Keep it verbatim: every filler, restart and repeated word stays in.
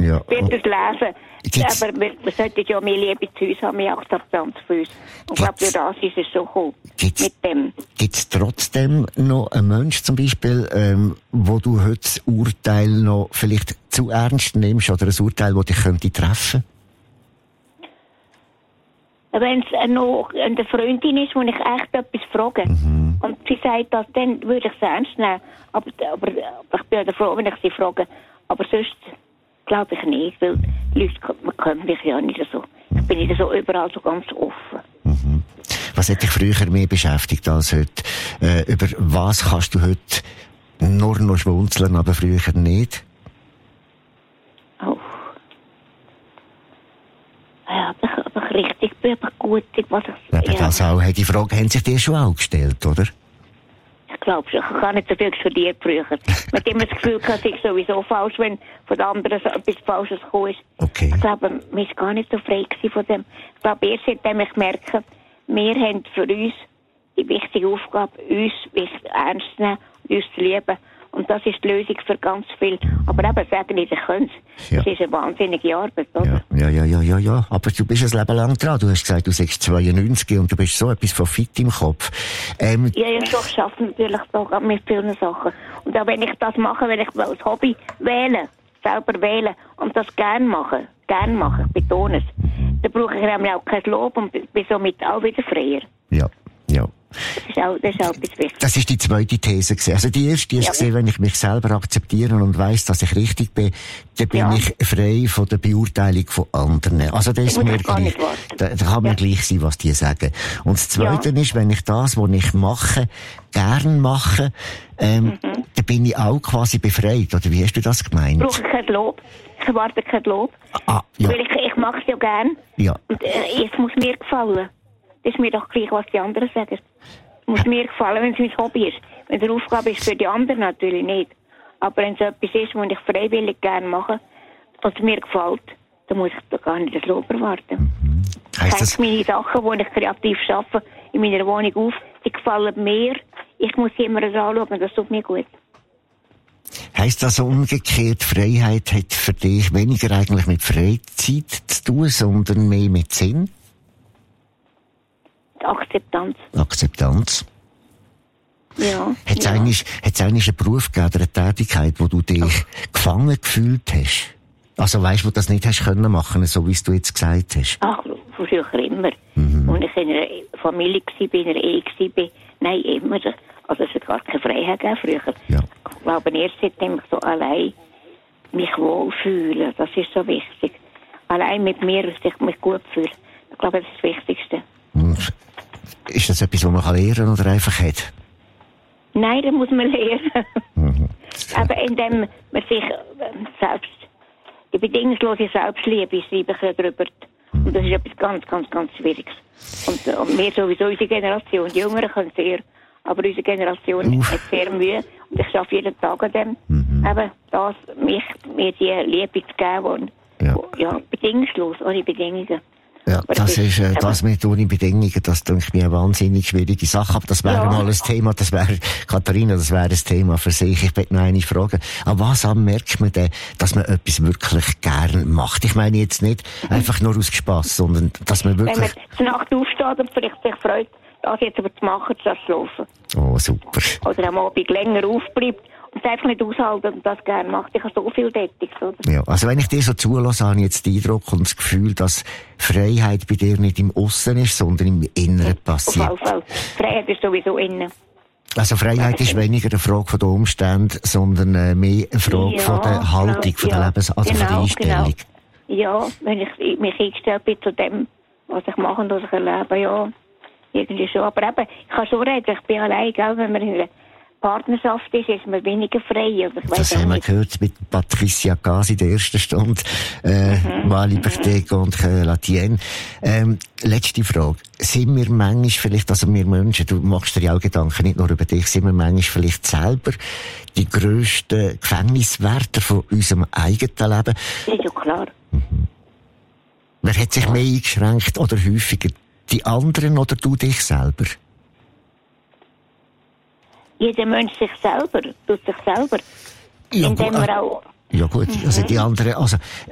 Ja. Wird es lesen. Gibt's, aber wir, wir sollten ja mehr Liebe zu uns haben, mehr Akzeptanz für uns. Und ich glaube, durch das ist es so cool. Mit dem. Gibt es trotzdem noch einen Mensch zum Beispiel, ähm, wo du heute das Urteil noch vielleicht zu ernst nimmst oder ein Urteil, das dich könnte treffen? Wenn es noch eine Freundin ist, wo ich echt etwas frage, mhm. und sie sagt das, dann würde ich es ernst nehmen. Aber, aber, aber ich bin ja froh, wenn ich sie frage. Aber sonst glaube ich nicht, weil die Leute können mich ja nicht so. Ich bin nicht so überall so ganz offen. Mhm. Was hat dich früher mehr beschäftigt als heute? Äh, über was kannst du heute nur noch schmunzeln, aber früher nicht? Oh. Ja, aber ich, aber ich richtig bin, aber gut. Was ich, aber ja. das auch, hey, die Frage haben sich dir schon auch gestellt, oder? Ich glaube schon, ich habe gar nicht so viel studiert früher. Man hat immer das Gefühl, dass ich sowieso falsch, wenn von den anderen so etwas Falsches gekommen ist. Okay. Ich glaube, man war gar nicht so frei von dem. Ich glaube, erst seitdem ich merke, wir haben für uns die wichtige Aufgabe, uns ernst zu nehmen und uns zu lieben. Und das ist die Lösung für ganz viel. Aber eben, sagen nicht, ich könnte es. Ja. Das ist eine wahnsinnige Arbeit, oder? Ja, ja, ja, ja, ja. Aber du bist ein Leben lang dran. Du hast gesagt, du bist zweiundneunzig und du bist so etwas von fit im Kopf. Ähm, ja, ja, schon. Ich arbeite natürlich da mit vielen Sachen. Und auch wenn ich das mache, wenn ich als Hobby wähle, selber wählen und das gern machen, gern machen, ich betone es, dann brauche ich nämlich auch kein Lob und bin somit auch wieder freier. Ja, ja. Das ist auch, das ist auch etwas wichtig. Das ist die zweite These gewesen. Also die erste ist ja. gesehen, wenn ich mich selber akzeptiere und weiss, dass ich richtig bin, dann bin ja. ich frei von der Beurteilung von anderen. Also das ist mir gleich, da, da kann mir ja. gleich sein, was die sagen. Und das Zweite ja. ist, wenn ich das, was ich mache, gern mache, ähm, mhm. dann bin ich auch quasi befreit. Oder wie hast du das gemeint? Ich brauche kein Lob. Ich erwarte kein Lob. Ah, ja. Weil ich, ich mache es ja gern. Ja. Und äh, es muss mir gefallen. Das ist mir doch gleich, was die anderen sagen. Es muss mir gefallen, wenn es mein Hobby ist. Wenn es eine Aufgabe ist für die anderen, natürlich nicht. Aber wenn es etwas ist, was ich freiwillig gerne mache, was mir gefällt, dann muss ich da gar nicht das Lob erwarten. Mhm. Heißt das meine Sachen, die ich kreativ arbeite, in meiner Wohnung auf, die gefallen mir. Ich muss sie immer anschauen, das tut mir gut. Heisst das umgekehrt, Freiheit hat für dich weniger eigentlich mit Freizeit zu tun, sondern mehr mit Sinn? Akzeptanz. Akzeptanz. Ja. Hat es ja. eigentlich, hat's eigentlich einen Beruf gegeben, eine Tätigkeit, wo du dich Ach. gefangen gefühlt hast? Also weisst du, wo du das nicht hast können machen, so wie es du jetzt gesagt hast? Ach, früher immer. Mhm. Als ich in einer Familie war, in einer Ehe war, nein, immer. Also es hat gar keine Freiheit gegeben früher. Ja. Ich glaube, erst seitdem ich so allein mich wohlfühle, das ist so wichtig. Allein mit mir, dass ich mich gut fühle. Ich glaube, das ist das Wichtigste. Und ist das etwas, was man lernen kann oder einfach hat? Nein, das muss man lernen. Mhm. Aber indem man sich selbst, die bedingungslose Selbstliebe schreibe ich ja drüber. Und das ist etwas ganz, ganz, ganz Schwieriges. Und, und wir sowieso, unsere Generation, die Jüngeren können sehr, aber unsere Generation Uff. hat sehr Mühe. Und ich arbeite jeden Tag an dem, mhm. eben das, mich, mir die Liebe zu geben, wo, ja. Wo, ja, bedingungslos, ohne Bedingungen. Ja, das, das ist, äh, das mit ohne Bedingungen, das denke ich mir eine wahnsinnig schwierige Sache. Aber das wäre ja. mal ein Thema, das wäre, Katharina, das wäre ein Thema für sich. Ich möchte noch eine Frage. An was merkt man denn, dass man etwas wirklich gern macht? Ich meine jetzt nicht einfach nur aus Spass, sondern dass man wirklich... Wenn man zur Nacht aufsteht und vielleicht sich freut, das jetzt aber zu machen, zu laufen. Oh, super. Oder am Abend länger aufbleibt und es einfach nicht aushalten und das gerne macht. Ich habe so viel Tätiges, oder? Ja, also wenn ich dir so zulasse, habe ich jetzt den Eindruck und das Gefühl, dass Freiheit bei dir nicht im Aussen ist, sondern im Inneren passiert. Auf jeden Fall. Freiheit ist sowieso innen. Also Freiheit ist weniger eine Frage von den Umständen, sondern äh, mehr eine Frage ja, von der Haltung, genau, von der ja, Lebens-, also genau, von der Einstellung. Genau. Ja, wenn ich mich eingestellt bin zu dem, was ich mache und was ich erlebe, ja, irgendwie schon. Aber eben, ich kann schon reden, ich bin allein, gell, wenn man in einer Partnerschaft ist, ist man weniger frei. Also ich das haben wir gehört mit Patricia Gasi in der ersten Stunde, äh, mhm. Ma Liberté und äh, La Tienne. Ähm, letzte Frage. Sind wir manchmal vielleicht, also wir Menschen, du machst dir ja auch Gedanken, nicht nur über dich, sind wir manchmal vielleicht selber die grössten Gefängniswärter von unserem eigenen Leben? Das ist ja klar. Mhm. Wer hat sich mehr eingeschränkt oder häufiger? Die anderen oder du dich selber? Jeder Mensch sich selber, tut sich selber. Ja, indem gut, er auch... Ja gut, also die anderen, also